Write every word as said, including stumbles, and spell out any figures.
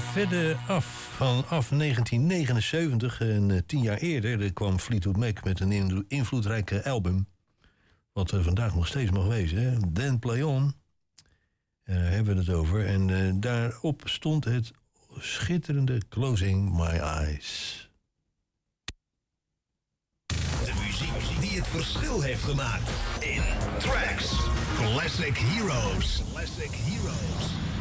verder af. Vanaf negentien negenenzeventig en uh, tien jaar eerder kwam Fleetwood Mac met een invloedrijke album. Wat er vandaag nog steeds mag wezen. Hè? Then Play On. Daar uh, hebben we het over. En uh, daarop stond het schitterende Closing My Eyes. De muziek die het verschil heeft gemaakt in Tracks. Classic Heroes. Classic Heroes.